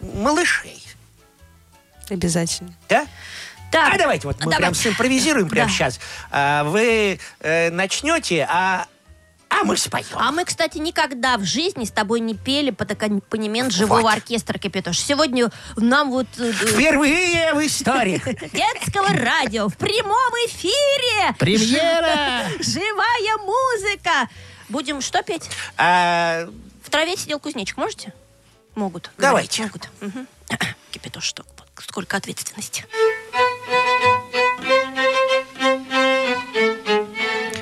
малышей. Обязательно. Да? Так. А давайте вот мы прям симпровизируем прямо сейчас. Вы начнете, а мы споем. А мы, кстати, никогда в жизни с тобой не пели под аккомпанемент живого оркестра «Кипятош». Сегодня нам вот... Впервые в истории. Детского радио в прямом эфире. Премьера! Живая музыка. Будем что петь? В траве сидел кузнечик. Можете? Могут. Давайте. Могут. Угу. «Кипятош», что? Сколько ответственности.